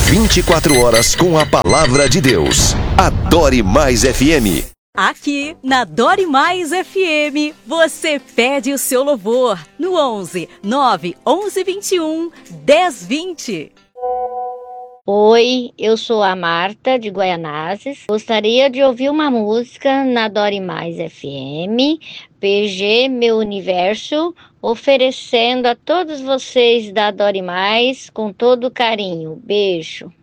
24 horas com a palavra de Deus. Adore Mais FM. Aqui na Adore Mais FM, você pede o seu louvor no 11 9 11 21 10 20. Oi, eu sou a Marta de Guaianazes. Gostaria de ouvir uma música na Adore Mais FM, PG Meu Universo, oferecendo a todos vocês da Adore Mais com todo carinho. Beijo.